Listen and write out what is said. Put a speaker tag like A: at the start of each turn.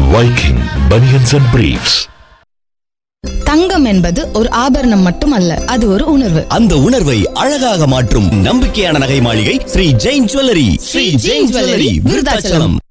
A: Viking Bunions and Briefs.
B: தங்கம் என்பது ஒரு ஆபரணம் மட்டுமல்ல, அது ஒரு உணர்வு.
C: அந்த உணர்வை அழகாக மாற்றும் நம்பிக்கையான நகை மாளிகை ஸ்ரீ ஜெயின் ஜுவல்லரி. ஸ்ரீ ஜெயின் ஜுவல்லரி, விருதாச்சலம்.